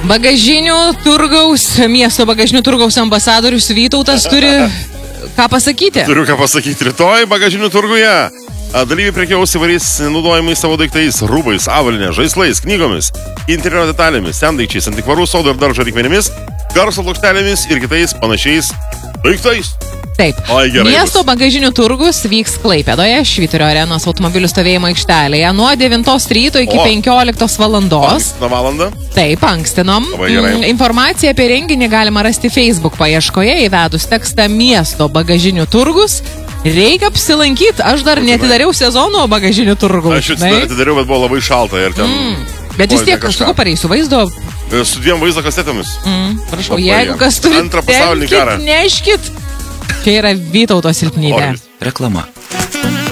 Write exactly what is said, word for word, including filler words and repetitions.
Bagažinių turgaus, miesto bagažinių turgaus ambasadorius Vytautas turi ką pasakyti. Turiu ką pasakyti. Rytoj bagažinių turguje dalyviai prekiaus įvairiais naudojimais savo daiktais, rūbais, avalinė, žaislais, knygomis, interjero detalėmis, sendaikčiais, antikvarų sodo ir daržo reikmenimis, garso plokštelėmis ir kitais panašiais daiktais. Taip. Oi, gerai, Miesto bus. bagažinių turgus vyks Klaipėdoje, Švyturio arenos automobilių stovėjimo aikštelėje nuo devintos ryto iki O. penkioliktos valandos. Na valandą. Taip, ankstinom. Labai gerai. Mm, Informaciją apie renginį galima rasti Facebook paieškoje įvedus tekstą Miesto bagažinių turgus. Reikia apsilankyti. Aš dar netidariau sezono bagažinių turgų. Aš jau atidariau, bet buvo labai šalta ir ten... Mm. Bet vis Oi, tiek, ne aš kažką. sakau, pareisiu vaizdo. Su dviem vaizdo kasetėmis. Mm, prašau, Labai jeigu gerai. kas turi, Antrą pasaulinį karą. neškit. Čia yra Vytauto silpnybė. Oi. Reklama.